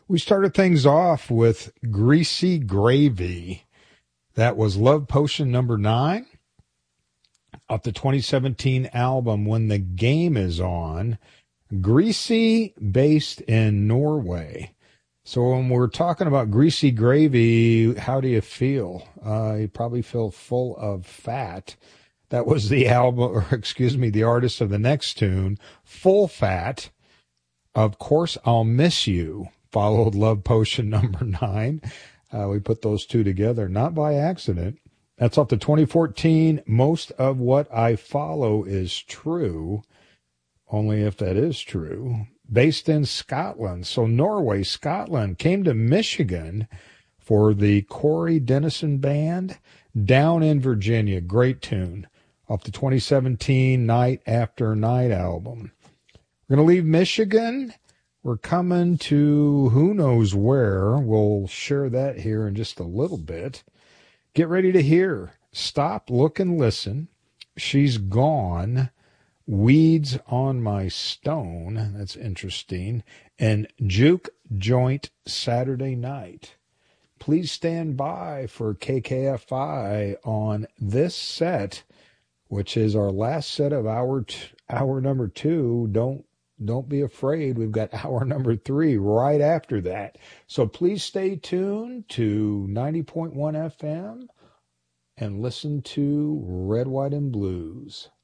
We started things off with Greasy Gravy. That was Love Potion number 9 off the 2017 album When the Game Is On. Greasy, based in Norway. So when we're talking about Greasy Gravy, how do you feel? You probably feel full of fat. That was the the artist of the next tune, Full Fat. Of Course I'll Miss You, followed Love Potion number 9. We put those two together, not by accident. That's off the 2014 Most of What I Follow Is True, only if that is true. Based in Scotland. So Norway, Scotland, came to Michigan for the Corey Dennison Band. Down in Virginia, great tune, off the 2017 Night After Night album. We're going to leave Michigan. We're coming to who knows where. We'll share that here in just a little bit. Get ready to hear Stop, Look, and Listen. She's Gone. Weeds on My Stone. That's interesting. And Juke Joint Saturday Night. Please stand by for KKFI on this set, which is our last set of hour number 2. Don't be afraid. We've got hour number 3 right after that. So please stay tuned to 90.1 FM and listen to Red, White, and Blues.